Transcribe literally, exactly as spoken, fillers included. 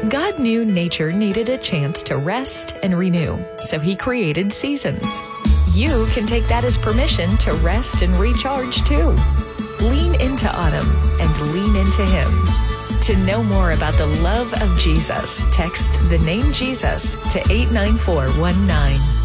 God knew nature needed a chance to rest and renew, so he created seasons. You can take that as permission to rest and recharge too. Lean into autumn and lean into him. To know more about the love of Jesus, text the name Jesus to eight nine four one nine.